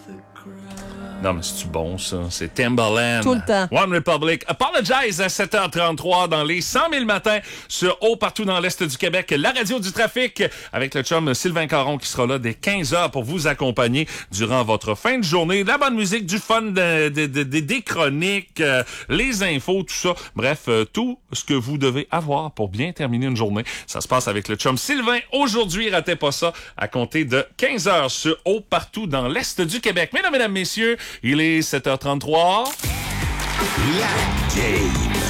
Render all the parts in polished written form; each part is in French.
Non, mais c'est-tu bon, ça? C'est Timbaland. Tout le temps. One Republic. Apologize à 7h33 dans les 100 000 matins sur Haut partout dans l'Est du Québec. La radio du trafic avec le chum Sylvain Caron qui sera là dès 15h pour vous accompagner durant votre fin de journée. De la bonne musique, du fun, des chroniques, les infos, tout ça. Bref, tout ce que vous devez avoir pour bien terminer une journée. Ça se passe avec le chum Sylvain. Aujourd'hui, ratez pas ça à compter de 15h sur Haut partout dans l'Est du Québec. Mesdames, messieurs, il est 7h33. La game.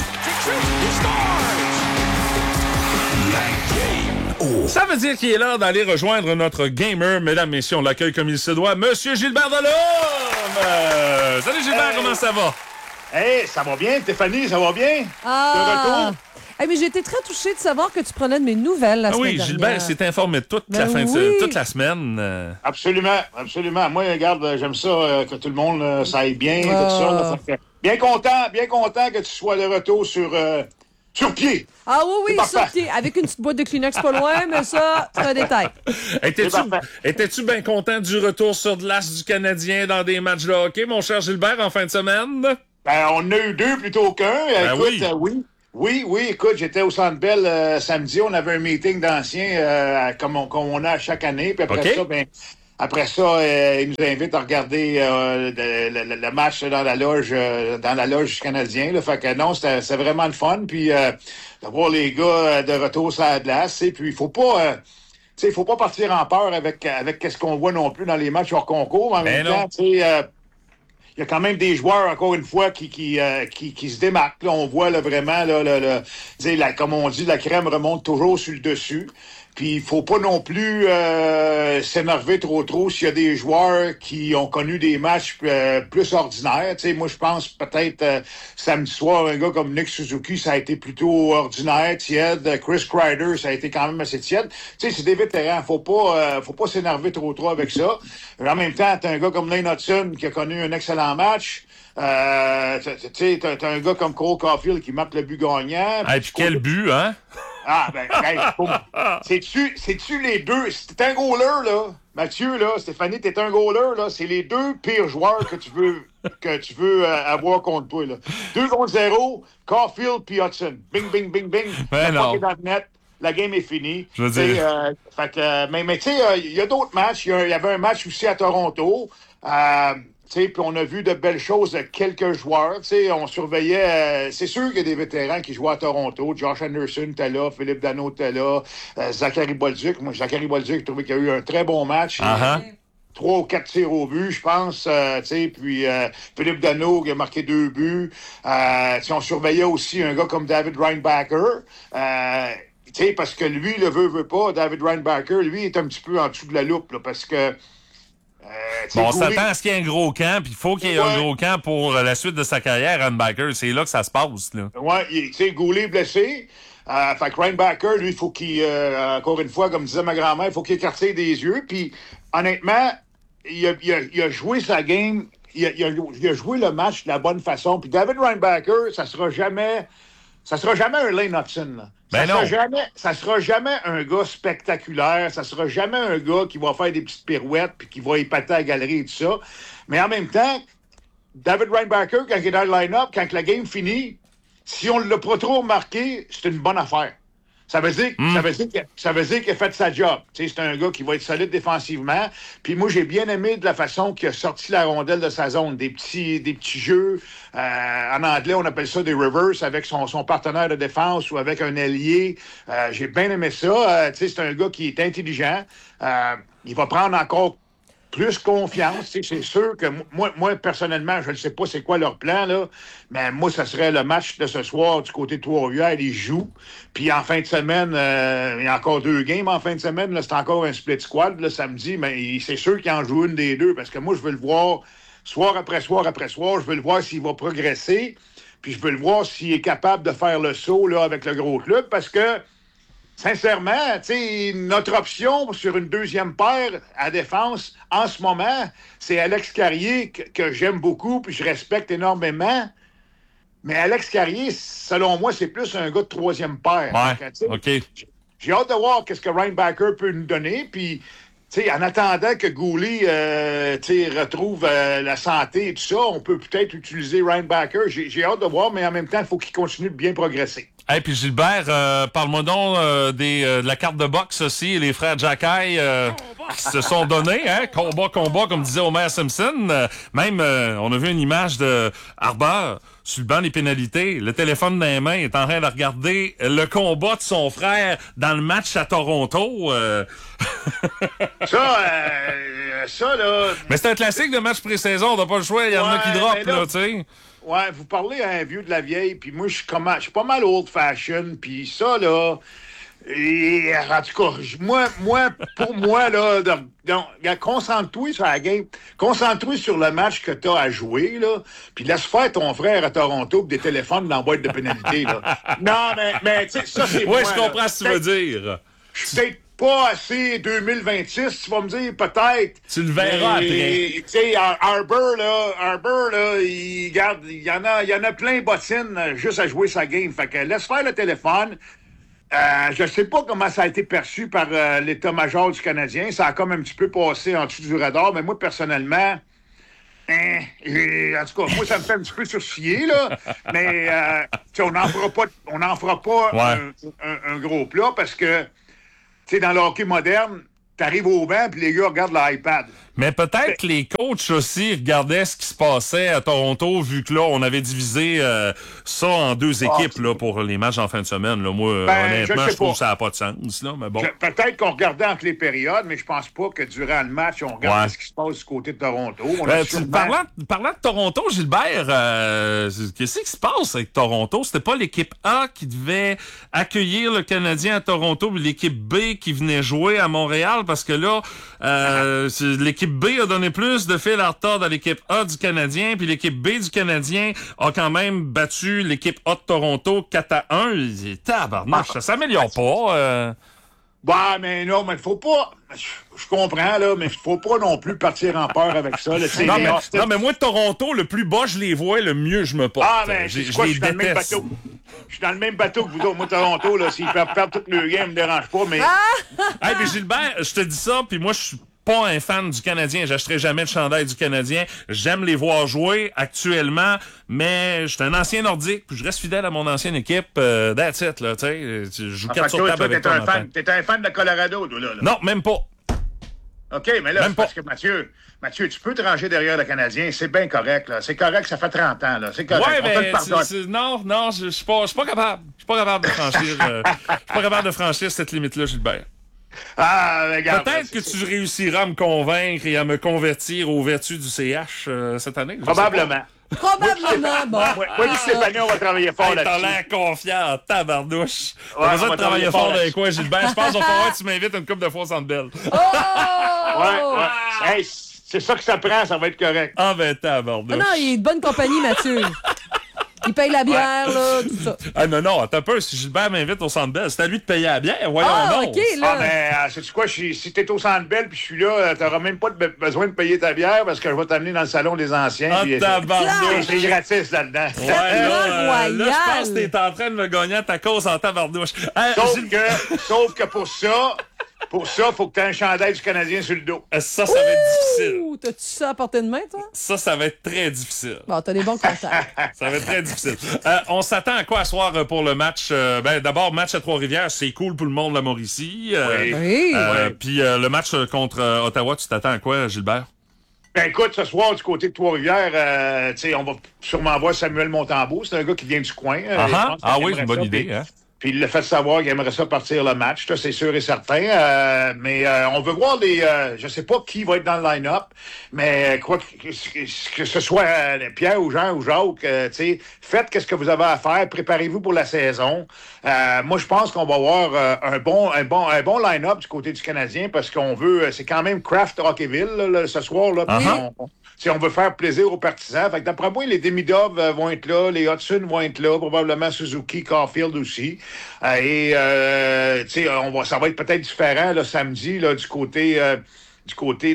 La game. Oh. Ça veut dire qu'il est l'heure d'aller rejoindre notre gamer. Mesdames, messieurs, on l'accueille comme il se doit. Monsieur Gilbert Delhomme! Salut Gilbert, comment ça va? Hey, ça va bien, Stéphanie, ça va bien? Ah! De retour? Hey, mais j'ai été très touchée de savoir que tu prenais de mes nouvelles la semaine Oui, dernière. Gilbert s'est informé toute la toute la semaine. Absolument, absolument. Moi, regarde, j'aime ça, que tout le monde ça aille bien, tout ça. Là, fait que bien content que tu sois de retour sur pied. Ah oui, C'est sur parfait. pied, avec une petite boîte de Kleenex pas loin, mais ça, c'est un détail. Étais-tu bien content du retour sur glace du Canadien dans des matchs de hockey, mon cher Gilbert, en fin de semaine? Ben, on en a eu deux plutôt qu'un. Écoute, oui, écoute, j'étais au Centre Bell samedi, on avait un meeting d'anciens comme on a chaque année, puis après ça, il nous invite à regarder le match dans la loge du Canadien. Là. Fait que non, c'était vraiment le fun. Puis d'avoir les gars de retour sur la glace. Puis il faut pas partir en peur avec ce qu'on voit non plus dans les matchs hors concours. En même temps, il y a quand même des joueurs, encore une fois, qui se démarquent. Là, on voit là, vraiment, comme on dit, la crème remonte toujours sur le dessus. Puis il faut pas non plus s'énerver trop s'il y a des joueurs qui ont connu des matchs plus ordinaires. T'sais, moi, je pense peut-être samedi soir, un gars comme Nick Suzuki, ça a été plutôt ordinaire, tiède. Chris Kreider, ça a été quand même assez tiède. T'sais, c'est des vétérans. Faut pas s'énerver trop avec ça. En même temps, t'as un gars comme Lane Hudson qui a connu un excellent match. T'as un gars comme Cole Caulfield qui marque le but gagnant. Puis quel but, hein? Ah, ben, c'est-tu les deux? T'es un goaler, là. Mathieu, là, Stéphanie, t'es un goaler, là. C'est les deux pires joueurs que tu veux avoir contre toi, là. 2 contre 0, Caulfield puis Hudson. Bing, bing, bing, bing. Ben non. Dans le net. La game est finie. Je veux dire. Mais tu sais, il y a d'autres matchs. Il y avait un match aussi à Toronto. Puis on a vu de belles choses de quelques joueurs. On surveillait... c'est sûr qu'il y a des vétérans qui jouent à Toronto. Josh Anderson était là, Philippe Danault était là, Zachary Bolduc. Moi, Zachary Bolduc, je trouvais qu'il y a eu un très bon match. 3 ou 4 tirs au but, je pense. Puis Philippe Danault qui a marqué 2 buts. On surveillait aussi un gars comme David Reinbacher. Parce que lui, le veut pas, David Reinbacher, lui, est un petit peu en dessous de la loupe, là, parce que on s'attend à ce qu'il y ait un gros camp, puis il faut qu'il y ait un gros camp pour la suite de sa carrière, Reinbacher. C'est là que ça se passe, là. Ouais, Goulet blessé. Fait que Reinbacher, lui, il faut qu'il, encore une fois, comme disait ma grand-mère, il faut qu'il écarte des yeux. Puis, honnêtement, il a joué sa game, il a joué le match de la bonne façon. Puis David Reinbacher, ça sera jamais un Lane Hudson, là. Ça sera jamais un gars spectaculaire. Ça sera jamais un gars qui va faire des petites pirouettes puis qui va épater à la galerie et tout ça. Mais en même temps, David Reinbacher, quand il est dans le line-up, quand la game finit, si on ne l'a pas trop remarqué, c'est une bonne affaire. Ça veut dire qu'il a fait sa job. C'est un gars qui va être solide défensivement. Puis moi, j'ai bien aimé de la façon qu'il a sorti la rondelle de sa zone. Des petits jeux. En anglais, on appelle ça des reverse avec son partenaire de défense ou avec un ailier. J'ai bien aimé ça. C'est un gars qui est intelligent. Il va prendre encore plus confiance. C'est sûr que moi, personnellement, je ne sais pas c'est quoi leur plan, là, mais moi, ça serait le match de ce soir du côté de Trois-Rivières. Ils jouent. Puis en fin de semaine, il y a encore 2 games en fin de semaine. Là, c'est encore un split squad le samedi, mais c'est sûr qu'il en joue une des deux parce que moi, je veux le voir soir après soir après soir. Je veux le voir s'il va progresser. Puis je veux le voir s'il est capable de faire le saut là, avec le gros club parce que sincèrement, notre option sur une deuxième paire à défense, en ce moment, c'est Alex Carrier que j'aime beaucoup puis je respecte énormément. Mais Alex Carrier, selon moi, c'est plus un gars de troisième paire. Ouais, OK. J'ai hâte de voir qu'est-ce que Reinbacher peut nous donner. Puis, en attendant que Gouli retrouve la santé et tout ça, on peut peut-être utiliser Ryan Backer. J'ai hâte de voir, mais en même temps, il faut qu'il continue de bien progresser. Et puis Gilbert, parle-moi donc de la carte de boxe aussi, les frères Jacky qui se sont donnés, hein? Combat, comme disait Homer Simpson. Même, on a vu une image de Harbour sur le banc des pénalités, le téléphone dans les mains, est en train de regarder le combat de son frère dans le match à Toronto. Ça, là... Mais c'est un classique de match pré-saison, on n'a pas le choix, il y en a qui drop, là, tu sais. Ouais, vous parlez à un vieux de la vieille, puis moi, je suis pas mal old-fashioned, puis ça, là... Et, en tout cas, pour moi, là, concentre-toi sur la game, concentre-toi sur le match que t'as à jouer, là, puis laisse faire ton frère à Toronto pour des téléphones dans la boîte de pénalité, là. Non, mais tu sais, ça, c'est moi. Oui, je comprends ce que tu veux dire. Je suis peut-être pas assez 2026, tu vas me dire, peut-être. Tu le verras après. Tu sais, Harbour, là, il y en a plein bottines juste à jouer sa game. Fait que laisse faire le téléphone. Je sais pas comment ça a été perçu par l'état-major du Canadien. Ça a comme un petit peu passé en dessous du radar, mais moi, personnellement, en tout cas, moi, ça me fait un petit peu sourciller, là. Mais on n'en fera pas un gros plat parce que, tu sais, dans le hockey moderne, t'arrives au banc puis les gars regardent l'iPad. Mais peut-être que les coachs aussi regardaient ce qui se passait à Toronto, vu que là, on avait divisé ça en deux équipes là, pour les matchs en fin de semaine. Là. Moi, honnêtement, je trouve que ça n'a pas de sens. Là, mais bon. Peut-être qu'on regardait entre les périodes, mais je pense pas que durant le match, on regarde ce qui se passe du côté de Toronto. Parlant de Toronto, Gilbert, qu'est-ce qui se passe avec Toronto? C'était pas l'équipe A qui devait accueillir le Canadien à Toronto, mais l'équipe B qui venait jouer à Montréal, parce que là, l'équipe B a donné plus de fil à retard à l'équipe A du Canadien, puis l'équipe B du Canadien a quand même battu l'équipe A de Toronto 4-1. Tabarnouche, ça s'améliore pas. Bah, mais non, mais il faut pas... Je comprends, là, mais il faut pas non plus partir en peur avec ça. Là, non, mais moi, Toronto, le plus bas je les vois, le mieux je me porte. Mais je suis dans le même bateau. Je suis dans le même bateau que vous autres. Moi, Toronto, là, s'ils peuvent perdre toutes les games, me dérange pas, mais... Hey, mais Gilbert, je te dis ça, puis moi, je suis pas un fan du Canadien. J'achèterai jamais de chandail du Canadien. J'aime les voir jouer actuellement, mais je suis un ancien nordique, puis je reste fidèle à mon ancienne équipe. That's it, là, tu sais. Je joue 4 sur table avec toi. T'es un fan de Colorado, toi, là. Non, même pas. OK, mais là, c'est parce que Mathieu, tu peux te ranger derrière le Canadien. C'est bien correct, là. C'est correct, ça fait 30 ans, là. C'est correct. Ouais, mais non, je suis pas capable. Je suis pas capable de franchir. Je suis pas capable de franchir cette limite-là, Gilbert. Regarde. Peut-être que tu réussiras à me convaincre et à me convertir aux vertus du CH cette année. Probablement. Bon. Oui, Stéphanie, on va travailler fort là-dessus. T'as l'air confiant, tabarnouche. T'as besoin de travailler fort dans les coins, Gilbert. Je pense qu'on va voir que tu m'invites une couple de fois au Centre Bell. Ouais. Hey, c'est ça que ça prend, ça va être correct. Ah ben, tabarnouche. Non, il est de bonne compagnie, Mathieu. Il paye la bière, là, tout ça. Non, attends un peu. Si Gilbert m'invite au Centre Bell, c'est à lui de payer la bière. Voyons donc. OK, là. Sais-tu quoi? Si t'es au Centre Bell puis je suis là, t'auras même pas besoin de payer ta bière parce que je vais t'amener dans le salon des anciens. Tabarnouche. C'est gratis là-dedans. Là, je pense que t'es en train de me gagner à ta cause en tabarnouche. Sauf que pour ça, faut que t'aies un chandail du Canadien sur le dos. Ça va être difficile. T'as-tu ça à portée de main, toi? Ça va être très difficile. Bon, t'as des bons contacts. Ça va être très difficile. On s'attend à quoi à soir pour le match? D'abord, match à Trois-Rivières, c'est cool pour le monde de la Mauricie. Puis le match contre Ottawa, tu t'attends à quoi, Gilbert? Ben écoute, ce soir, du côté de Trois-Rivières, on va sûrement voir Samuel Montembeault. C'est un gars qui vient du coin. Oui, c'est une bonne idée. Hein? Puis il l'a fait savoir qu'il aimerait ça partir le match, c'est sûr et certain. Mais on veut voir je sais pas qui va être dans le line-up, mais quoi que ce soit Pierre ou Jean ou Jacques, faites qu'est-ce que vous avez à faire, préparez-vous pour la saison. Moi, je pense qu'on va avoir un bon line-up du côté du Canadien parce qu'on veut, c'est quand même Kraft Hockeyville là, ce soir là. Si on veut faire plaisir aux partisans. Fait que d'après moi, les Demidov vont être là, les Hudson vont être là, probablement Suzuki, Caulfield aussi. Ça va être peut-être différent là, samedi là, du côté du côté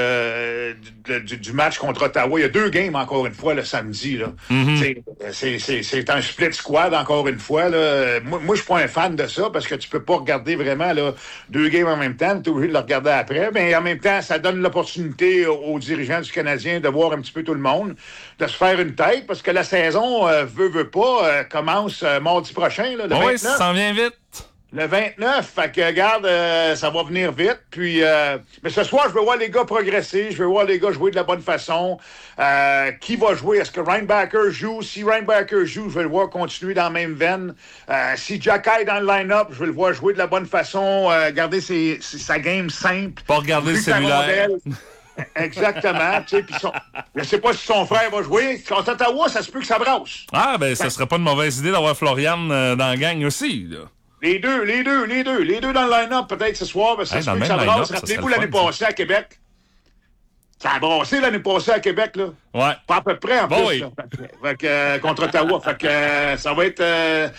du match contre Ottawa. Il y a 2 games, encore une fois, le samedi. Là. C'est un split squad, encore une fois. Là. Moi, je suis pas un fan de ça parce que tu peux pas regarder vraiment là, 2 games en même temps. Tu es obligé de le regarder après. Mais en même temps, ça donne l'opportunité aux dirigeants du Canadien de voir un petit peu tout le monde, de se faire une tête parce que la saison, veut pas, commence mardi prochain. Là, le 29. Ça s'en vient vite. Le 29, fait que, regarde, ça va venir vite. Puis, mais ce soir, je veux voir les gars progresser. Je veux voir les gars jouer de la bonne façon. Qui va jouer? Est-ce que Reinbacker joue? Si Reinbacker joue, je vais le voir continuer dans la même veine. Si Jacky est dans le line-up, je vais le voir jouer de la bonne façon, garder sa game simple. Pas regarder le cellulaire. Exactement. Tu sais, puis je sais pas si son frère va jouer. Contre Ottawa, ça se peut que ça brasse. Ah, ben, ça serait pas une mauvaise idée d'avoir Florian dans la gang aussi, là. Les deux dans le line-up, peut-être ce soir, parce que ça se peut que ça brasse. Rappelez-vous l'année passée à Québec. Ça a brassé l'année passée à Québec, là. Ouais. Pas à peu près, en plus. Oui. Là. Fait que, contre Ottawa. Fait que, ça va être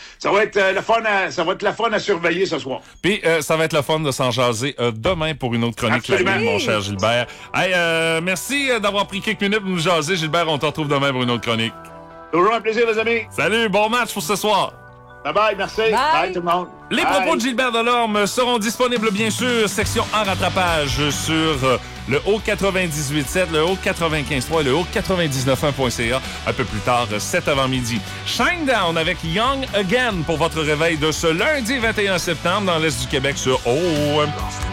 le fun à surveiller ce soir. Puis, ça va être le fun de s'en jaser demain pour une autre chronique, mon cher Gilbert. Hey, merci d'avoir pris quelques minutes pour nous jaser, Gilbert. On te retrouve demain pour une autre chronique. Toujours un plaisir, les amis. Salut, bon match pour ce soir. Bye-bye, merci. Bye tout le monde. Les propos de Gilbert Delorme seront disponibles, bien sûr, section en rattrapage sur le Haut 98.7, le Haut 95.3 et le Haut 99.1.ca un peu plus tard cet avant-midi. Shinedown avec Young Again pour votre réveil de ce lundi 21 septembre dans l'Est du Québec sur O.